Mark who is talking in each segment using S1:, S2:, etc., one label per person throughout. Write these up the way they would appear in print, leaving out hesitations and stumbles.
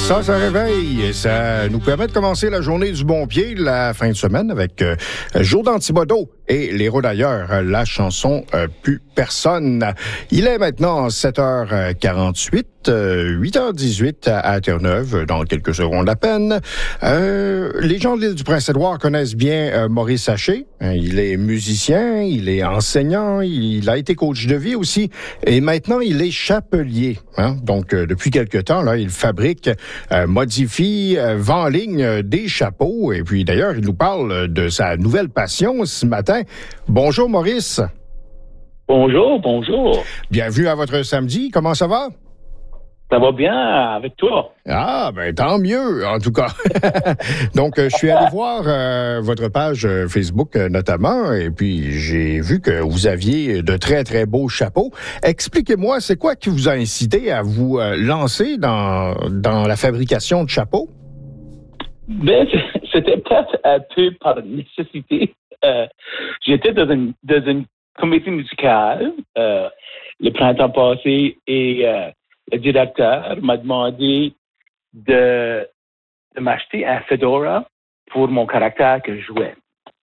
S1: Ça réveille et ça nous permet de commencer la journée du bon pied, la fin de semaine avec Joe Dantibodeau et les Rodailleurs, la chanson Plus personne. Il est maintenant 7h48, 8h18 à Terre-Neuve, dans quelques secondes à peine. Les gens de l'île du Prince-Édouard connaissent bien Maurice Haché. Il est musicien, il est enseignant, il a été coach de vie aussi et maintenant il est chapelier. Donc, depuis quelque temps, là, il fabrique, modifie, vend en ligne des chapeaux. Et puis, d'ailleurs, il nous parle de sa nouvelle passion ce matin. Bonjour, Maurice.
S2: Bonjour, bonjour.
S1: Bienvenue à votre samedi. Comment ça va?
S2: Ça va bien avec toi?
S1: Ah, ben tant mieux, en tout cas. Donc, je suis allé voir votre page Facebook notamment, et puis j'ai vu que vous aviez de très, très beaux chapeaux. Expliquez-moi, c'est quoi qui vous a incité à vous lancer dans la fabrication de chapeaux?
S2: Ben, c'était peut-être un peu par nécessité. J'étais dans une comédie musicale le printemps passé et le directeur m'a demandé de m'acheter un fedora pour mon caractère que je jouais.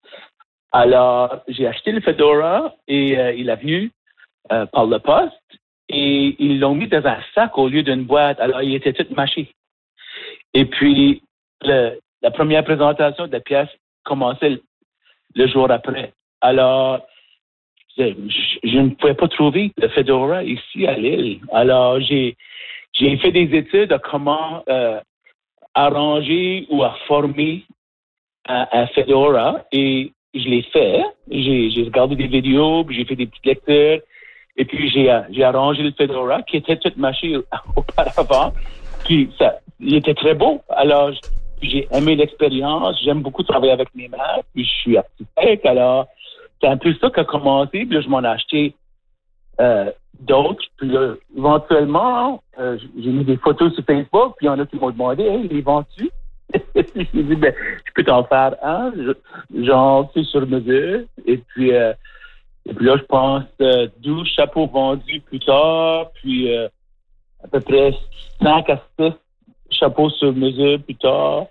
S2: Alors, j'ai acheté le fedora et il est venu par le poste et ils l'ont mis dans un sac au lieu d'une boîte. Alors, il était tout mâché. Et puis, la première présentation de la pièce commençait le jour après. Alors, je ne pouvais pas trouver le fedora ici à l'île. Alors, j'ai fait des études de comment arranger ou à former un fedora et je l'ai fait. J'ai regardé des vidéos, puis j'ai fait des petites lectures et puis j'ai arrangé le fedora qui était tout mâché auparavant. Puis il était très beau. Alors, j'ai aimé l'expérience. J'aime beaucoup travailler avec mes mains. Puis je suis architecte. Alors, c'est un peu ça qui a commencé. Puis là, je m'en ai acheté d'autres. Puis là, éventuellement, j'ai mis des photos sur Facebook. Puis il y en a qui m'ont demandé, « Hey, les vends-tu? » J'ai dit, ben, je peux t'en faire un. Genre, c'est sur mesure. Et puis là, je pense 12 chapeaux vendus plus tard. Puis à peu près 5 à 6 chapeaux sur mesure plus tard.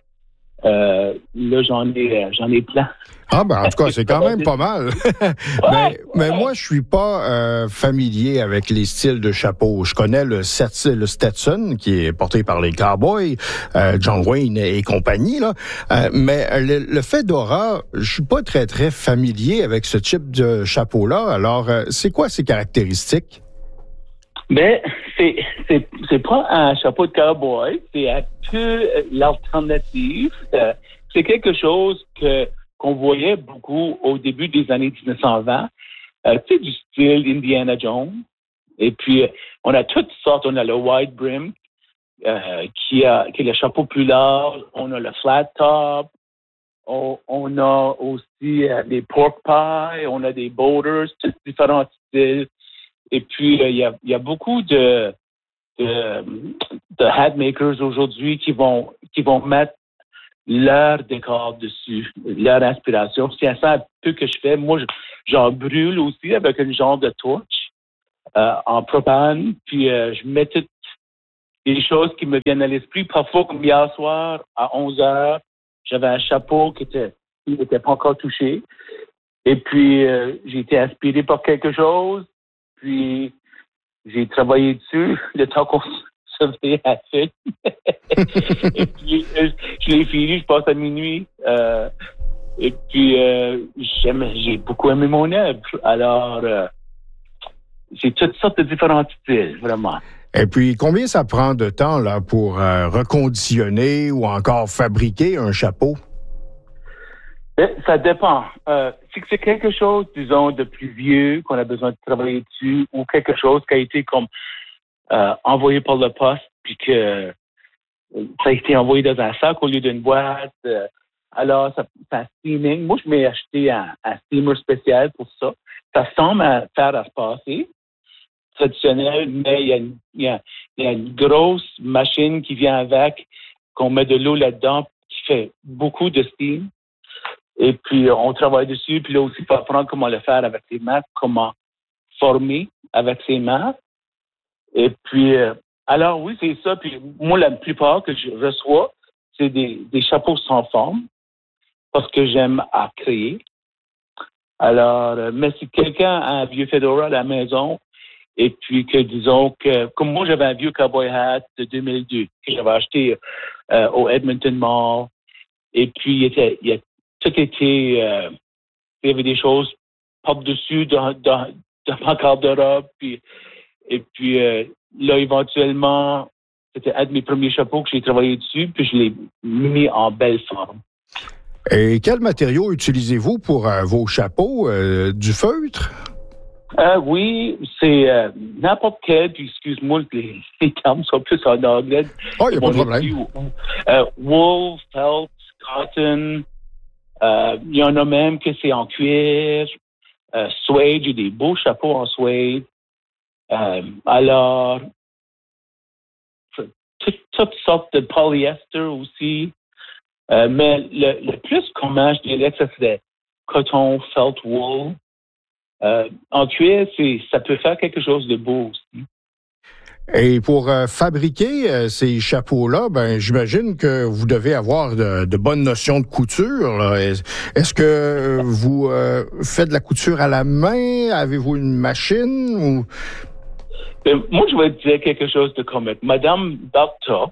S2: Là, j'en ai plein.
S1: Ah, ben, en tout cas, c'est quand même pas mal. mais moi, je suis pas familier avec les styles de chapeaux. Je connais le Stetson, qui est porté par les Cowboys, John Wayne et compagnie, là. Mais le fedora, je suis pas très, très familier avec ce type de chapeau-là. Alors, c'est quoi ses caractéristiques?
S2: Ben, c'est pas un chapeau de cowboy, c'est un peu l'alternative. C'est quelque chose qu'on voyait beaucoup au début des années 1920. Tu sais, du style Indiana Jones. Et puis, on a toutes sortes. On a le wide brim, qui est le chapeau plus large. On a le flat top. On a aussi des pork pie. On a des boulders, tous différents styles. Et puis, il y a beaucoup de hat makers aujourd'hui qui vont mettre leur décor dessus, leur inspiration. C'est ça un peu que je fais. Moi, j'en brûle aussi avec un genre de torche en propane. Puis, je mets toutes les choses qui me viennent à l'esprit. Parfois, comme hier soir, à 11h, j'avais un chapeau qui n'était pas encore touché. Et puis, j'ai été inspiré par quelque chose. Puis, j'ai travaillé dessus le temps qu'on se fait à film. Et puis, je l'ai fini, je passe à minuit. Et puis, j'ai beaucoup aimé mon œuvre. Alors, j'ai toutes sortes de différents styles, vraiment.
S1: Et puis, combien ça prend de temps là pour reconditionner ou encore fabriquer un chapeau?
S2: Ça dépend. Si c'est quelque chose, disons, de plus vieux, qu'on a besoin de travailler dessus, ou quelque chose qui a été comme envoyé par le poste, puis que ça a été envoyé dans un sac au lieu d'une boîte, alors ça un steaming. Moi, je m'ai acheté un steamer spécial pour ça. Ça semble faire à se passer, traditionnel, mais il y a une grosse machine qui vient avec, qu'on met de l'eau là-dedans, qui fait beaucoup de steam. Et puis, on travaille dessus. Puis là aussi, il faut apprendre comment le faire avec ses mains, comment former avec ses mains. Et puis, Alors oui, c'est ça. Puis moi, la plupart que je reçois, c'est des chapeaux sans forme parce que j'aime à créer. Alors, mais si quelqu'un a un vieux fedora à la maison, et puis que disons que, comme moi j'avais un vieux cowboy hat de 2002 que j'avais acheté au Edmonton Mall, et puis tout était, il y avait des choses par-dessus dans ma garde-robe, et puis là éventuellement c'était un de mes premiers chapeaux que j'ai travaillé dessus, puis je l'ai mis en belle forme.
S1: Et quel matériau utilisez-vous pour vos chapeaux? Du feutre?
S2: Oui, c'est n'importe quel, puis excuse-moi, les termes sont plus en anglais.
S1: Oh, il n'y a pas de problème.
S2: Wool, felt, cotton, il y en a même que c'est en cuir, suede, j'ai des beaux chapeaux en suede. Alors, toutes sortes de polyester aussi. Mais le plus commun, je dirais que ça serait coton, felt, wool. En cuir, ça peut faire quelque chose de beau aussi.
S1: Et pour fabriquer ces chapeaux-là, ben j'imagine que vous devez avoir de bonnes notions de couture, là. Est-ce que vous faites de la couture à la main? Avez-vous une machine? Ou...
S2: Moi, je vais te dire quelque chose de comique. Madame Barta,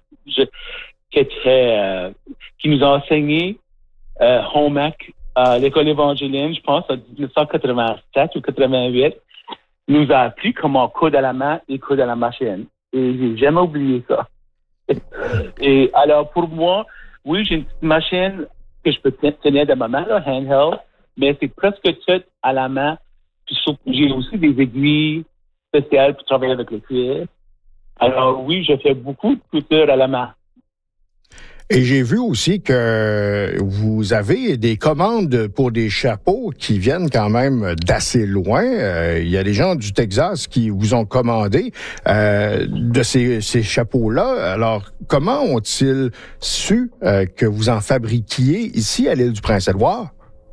S2: qui nous a enseigné home ec à l'école évangélienne, je pense, en 1987 ou 88, nous a appris comment coudre à la main et coudre à la machine. Et j'ai jamais oublié ça. Et alors, pour moi, oui, j'ai une petite machine que je peux tenir de ma main, là, handheld, mais c'est presque tout à la main. Puis j'ai aussi des aiguilles spéciales pour travailler avec le cuir. Alors oui, je fais beaucoup de couture à la main.
S1: Et j'ai vu aussi que vous avez des commandes pour des chapeaux qui viennent quand même d'assez loin. Il y a des gens du Texas qui vous ont commandé de ces chapeaux-là. Alors, comment ont-ils su que vous en fabriquiez ici à l'île du Prince-Édouard?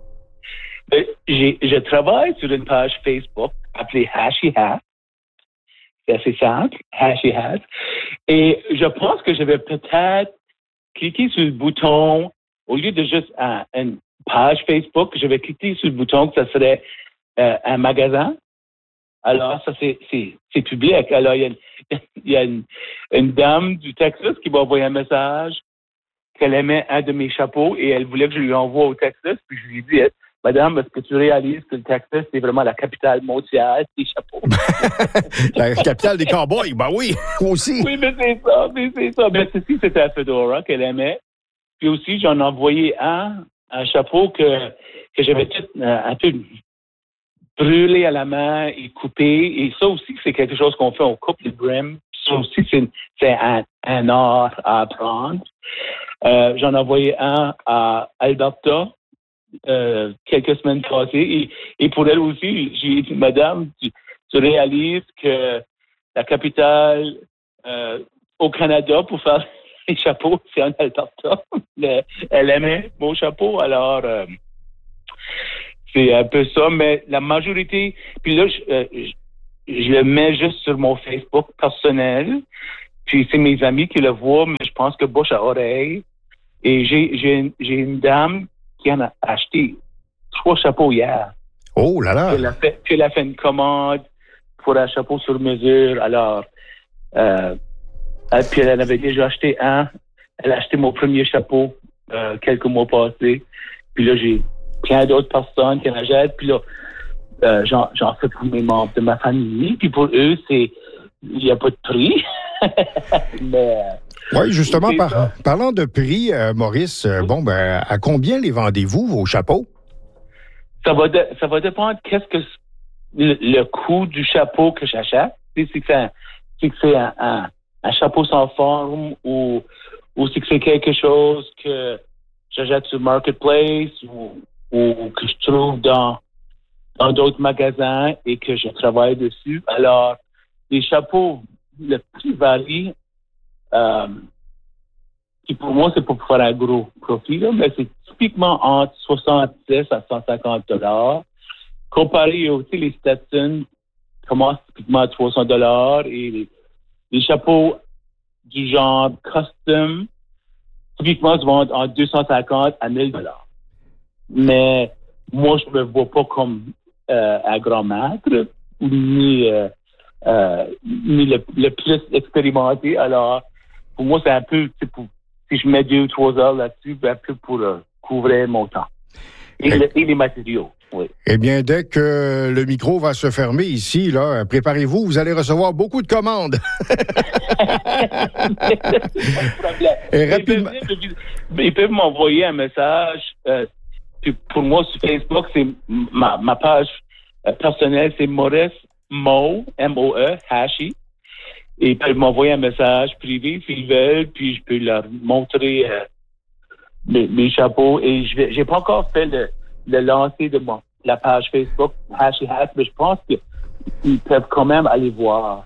S2: Je travaille sur une page Facebook appelée Hashy Hat. C'est assez simple, Hashy Hat. Et je pense que je vais peut-être cliquer sur le bouton, au lieu de juste une page Facebook, je vais cliquer sur le bouton que ça serait un magasin. Alors, ça, c'est public. Alors, il y a une dame du Texas qui m'a envoyé un message qu'elle aimait un de mes chapeaux et elle voulait que je lui envoie au Texas. Puis je lui ai dit, Madame, est-ce que tu réalises que le Texas, c'est vraiment la capitale mondiale des chapeaux?
S1: La capitale des cowboys, ben oui, aussi.
S2: Oui, mais c'est ça. Mais ceci, c'était un fedora qu'elle aimait. Puis aussi, j'en ai envoyé un chapeau que j'avais tout un peu brûlé à la main et coupé. Et ça aussi, c'est quelque chose qu'on fait, on coupe les brims. Ça aussi, c'est un art à apprendre. J'en ai envoyé un à Alberta. Quelques semaines passées. Et pour elle aussi, j'ai dit, Madame, tu réalises que la capitale au Canada pour faire les chapeaux, c'est en Alberta. Elle aimait mon chapeau, alors c'est un peu ça. Mais la majorité, puis là, je le mets juste sur mon Facebook personnel. Puis c'est mes amis qui le voient, mais je pense que bouche à oreille. Et j'ai une dame qui en a acheté 3 chapeaux hier.
S1: Oh là là!
S2: Elle a fait une commande pour un chapeau sur mesure. Alors, puis elle en avait déjà acheté un. Elle a acheté mon premier chapeau quelques mois passés. Puis là, j'ai plein d'autres personnes qui en achètent. Puis là, j'en fais pour mes membres de ma famille. Puis pour eux, il n'y a pas de prix. Mais...
S1: Oui, justement, parlant de prix, Maurice, à combien les vendez-vous, vos chapeaux?
S2: Ça va dépendre qu'est-ce que le coût du chapeau que j'achète. Si c'est un chapeau sans forme ou si c'est quelque chose que j'achète sur Marketplace ou que je trouve dans d'autres magasins et que je travaille dessus. Alors, les chapeaux, le prix varie. Qui pour moi, c'est pour faire un gros profit, là, mais c'est typiquement entre 70 à 150 $. Comparé aussi, les Stetson commencent typiquement à 300 $ et les chapeaux du genre custom, typiquement, se vendent en 250 à 1000 $. Mais moi, je me vois pas comme un grand maître, ni le plus expérimenté. Alors, pour moi, c'est un peu, si je mets 2 ou 3 heures là-dessus, un peu pour couvrir mon temps. Et les matériaux. Oui.
S1: Eh bien, dès que le micro va se fermer ici, là, préparez-vous, vous allez recevoir beaucoup de commandes. Et rapidement.
S2: Ils peuvent m'envoyer un message. Pour moi, sur Facebook, c'est ma page personnelle, c'est Maurice Moe, M-O-E, Hashi. Et ils peuvent m'envoyer un message privé s'ils veulent, puis je peux leur montrer mes chapeaux. Et j'ai pas encore fait le lancer de la page Facebook Hashi Hat, mais je pense qu'ils peuvent quand même aller voir.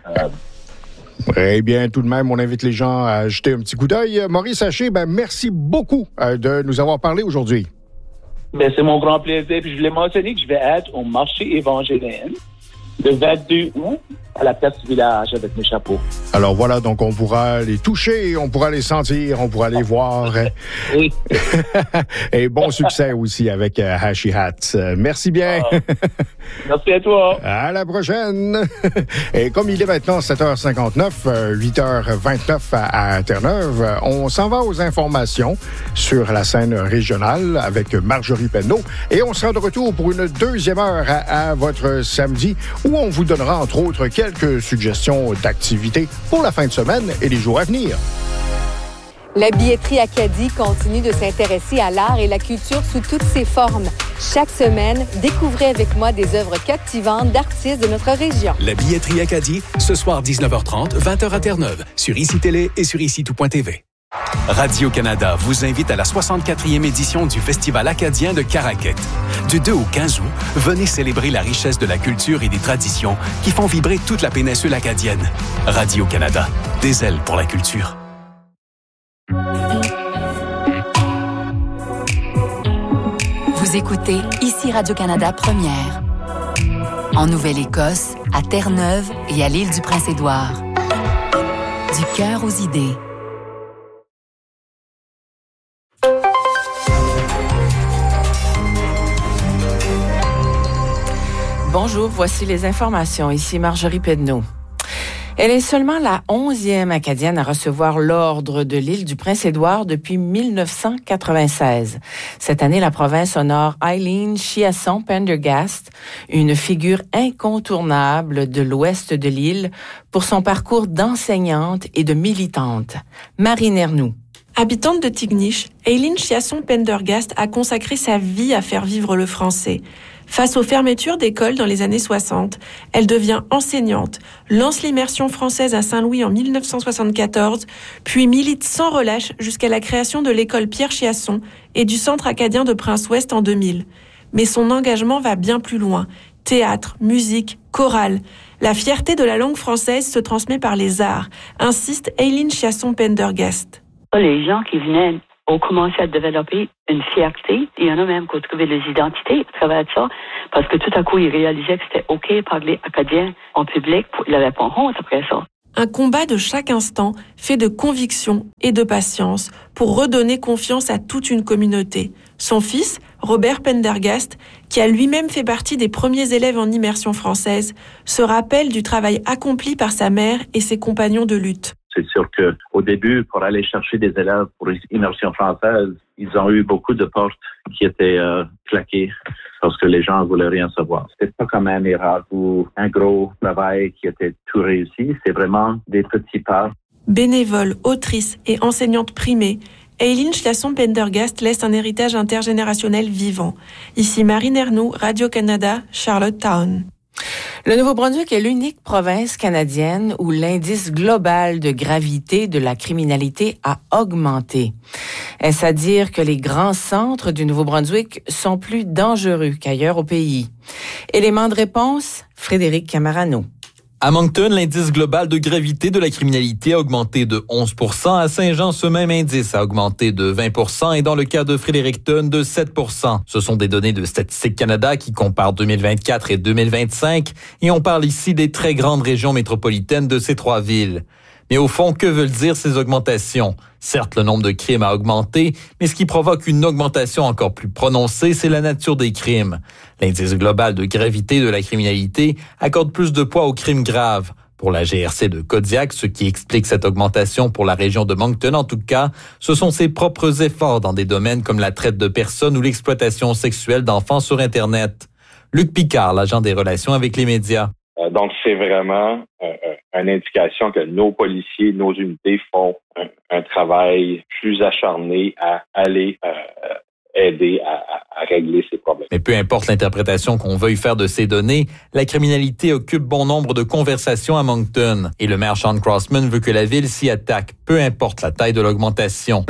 S1: Eh bien, tout de même, on invite les gens à jeter un petit coup d'œil. Maurice Haché, merci beaucoup de nous avoir parlé aujourd'hui.
S2: C'est mon grand plaisir. Puis je voulais mentionner que je vais être au marché évangélien le 22 août à la place du village avec mes chapeaux.
S1: Alors voilà, donc on pourra les toucher, on pourra les sentir, on pourra les voir.
S2: Oui.
S1: Et bon succès aussi avec Hashi Hat. Merci bien.
S2: Merci à toi.
S1: À la prochaine. Et comme il est maintenant 7h59, 8h29 à Terre-Neuve, on s'en va aux informations sur la scène régionale avec Marjorie Penneau. Et on sera de retour pour une deuxième heure à votre samedi où on vous donnera entre autres quelques suggestions d'activités pour la fin de semaine et les jours à venir.
S3: La billetterie Acadie continue de s'intéresser à l'art et la culture sous toutes ses formes. Chaque semaine, découvrez avec moi des œuvres captivantes d'artistes de notre région.
S4: La billetterie Acadie, ce soir 19h30, 20h à Terre-Neuve, sur ICI Télé et sur ICI-tout.tv. Radio-Canada vous invite à la 64e édition du Festival acadien de Caraquet. Du 2 au 15 août, venez célébrer la richesse de la culture et des traditions qui font vibrer toute la péninsule acadienne. Radio-Canada, des ailes pour la culture.
S5: Vous écoutez ici Radio-Canada Première. En Nouvelle-Écosse, à Terre-Neuve et à l'île du Prince-Édouard. Du cœur aux idées.
S6: Bonjour, voici les informations. Ici Marjorie Penneau. Elle est seulement la 11e Acadienne à recevoir l'ordre de l'île du Prince-Édouard depuis 1996. Cette année, la province honore Eileen Chiasson Pendergast, une figure incontournable de l'ouest de l'île pour son parcours d'enseignante et de militante. Marie Nernoux.
S7: Habitante de Tignish, Eileen Chiasson Pendergast a consacré sa vie à faire vivre le français. Face aux fermetures d'écoles dans les années 60, elle devient enseignante, lance l'immersion française à Saint-Louis en 1974, puis milite sans relâche jusqu'à la création de l'école Pierre Chiasson et du Centre acadien de Prince-Ouest en 2000. Mais son engagement va bien plus loin. Théâtre, musique, chorale. La fierté de la langue française se transmet par les arts, insiste Eileen Chiasson Pendergast.
S8: Les gens qui venaient ont commencé à développer une fierté. Il y en a même qui ont trouvé des identités à travers ça, parce que tout à coup, ils réalisaient que c'était OK de parler acadien en public. Ils n'avaient pas honte après ça.
S7: Un combat de chaque instant fait de conviction et de patience pour redonner confiance à toute une communauté. Son fils, Robert Pendergast, qui a lui-même fait partie des premiers élèves en immersion française, se rappelle du travail accompli par sa mère et ses compagnons de lutte.
S9: C'est sûr qu'au début, pour aller chercher des élèves pour l'immersion française, ils ont eu beaucoup de portes qui étaient claquées parce que les gens ne voulaient rien savoir. C'était pas comme un miracle ou un gros travail qui était tout réussi. C'est vraiment des petits pas.
S7: Bénévole, autrice et enseignante primée, Eileen Chiasson Pendergast laisse un héritage intergénérationnel vivant. Ici Marie Nernoux, Radio-Canada, Charlottetown.
S6: Le Nouveau-Brunswick est l'unique province canadienne où l'indice global de gravité de la criminalité a augmenté. Est-ce à dire que les grands centres du Nouveau-Brunswick sont plus dangereux qu'ailleurs au pays? Élément de réponse, Frédéric Camarano.
S10: À Moncton, l'indice global de gravité de la criminalité a augmenté de 11%. À Saint-Jean, ce même indice a augmenté de 20% et dans le cas de Fredericton, de 7%. Ce sont des données de Statistique Canada qui comparent 2024 et 2025 et on parle ici des très grandes régions métropolitaines de ces trois villes. Mais au fond, que veulent dire ces augmentations? Certes, le nombre de crimes a augmenté, mais ce qui provoque une augmentation encore plus prononcée, c'est la nature des crimes. L'indice global de gravité de la criminalité accorde plus de poids aux crimes graves. Pour la GRC de Kodiak, ce qui explique cette augmentation pour la région de Moncton, en tout cas, ce sont ses propres efforts dans des domaines comme la traite de personnes ou l'exploitation sexuelle d'enfants sur Internet. Luc Picard, l'agent des relations avec les médias.
S11: Donc, c'est vraiment une indication que nos policiers, nos unités font un travail plus acharné à aller aider à régler ces problèmes.
S10: Mais peu importe l'interprétation qu'on veuille faire de ces données, la criminalité occupe bon nombre de conversations à Moncton. Et le maire Sean Crossman veut que la ville s'y attaque, peu importe la taille de l'augmentation.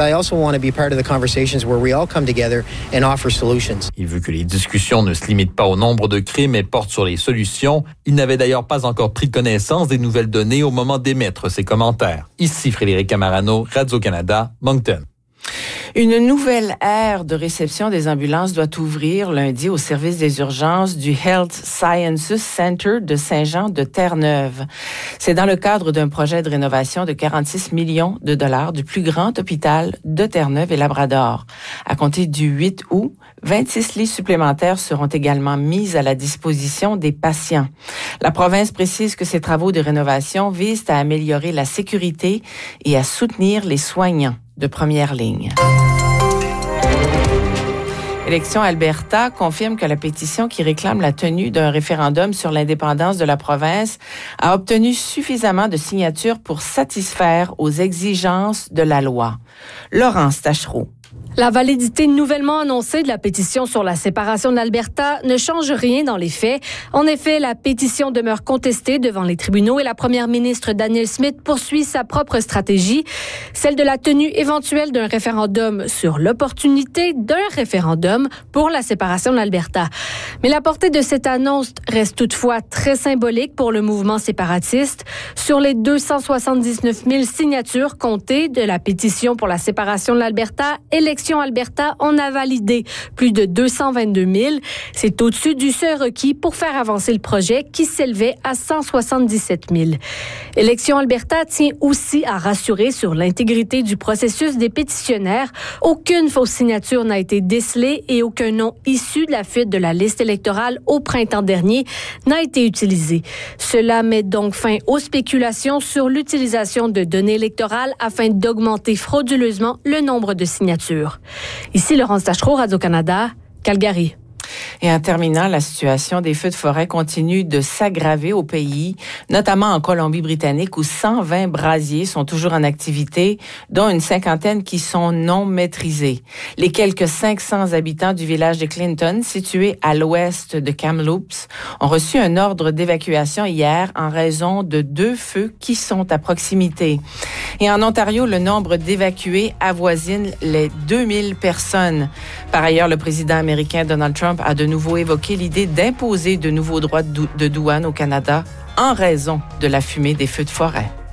S10: Il veut que les discussions ne se limitent pas au nombre de crimes, mais portent sur les solutions. Il n'avait d'ailleurs pas encore pris connaissance des nouvelles données au moment d'émettre ses commentaires. Ici Frédéric Camarano, Radio-Canada, Moncton.
S6: Une nouvelle aire de réception des ambulances doit ouvrir lundi au service des urgences du Health Sciences Center de Saint-Jean de Terre-Neuve. C'est dans le cadre d'un projet de rénovation de 46 millions de dollars du plus grand hôpital de Terre-Neuve et Labrador. À compter du 8 août, 26 lits supplémentaires seront également mis à la disposition des patients. La province précise que ces travaux de rénovation visent à améliorer la sécurité et à soutenir les soignants de première ligne. Élections Alberta confirme que la pétition qui réclame la tenue d'un référendum sur l'indépendance de la province a obtenu suffisamment de signatures pour satisfaire aux exigences de la loi. Laurence Tachereau.
S12: La validité nouvellement annoncée de la pétition sur la séparation de l'Alberta ne change rien dans les faits. En effet, la pétition demeure contestée devant les tribunaux et la première ministre Danielle Smith poursuit sa propre stratégie, celle de la tenue éventuelle d'un référendum sur l'opportunité d'un référendum pour la séparation de l'Alberta. Mais la portée de cette annonce reste toutefois très symbolique pour le mouvement séparatiste. Sur les 279 000 signatures comptées de la pétition pour la séparation de l'Alberta, Élections Alberta en a validé plus de 222 000. C'est au-dessus du seuil requis pour faire avancer le projet qui s'élevait à 177 000. Élections Alberta tient aussi à rassurer sur l'intégrité du processus des pétitionnaires. Aucune fausse signature n'a été décelée et aucun nom issu de la fuite de la liste électorale au printemps dernier n'a été utilisé. Cela met donc fin aux spéculations sur l'utilisation de données électorales afin d'augmenter frauduleusement le nombre de signatures. Ici Laurence Tachereau, Radio-Canada, Calgary.
S6: Et en terminant, la situation des feux de forêt continue de s'aggraver au pays, notamment en Colombie-Britannique où 120 brasiers sont toujours en activité, dont une cinquantaine qui sont non maîtrisés. Les quelques 500 habitants du village de Clinton, situé à l'ouest de Kamloops, ont reçu un ordre d'évacuation hier en raison de 2 feux qui sont à proximité. Et en Ontario, le nombre d'évacués avoisine les 2000 personnes. Par ailleurs, le président américain Donald Trump a de nouveau évoqué l'idée d'imposer de nouveaux droits de douane au Canada en raison de la fumée des feux de forêt.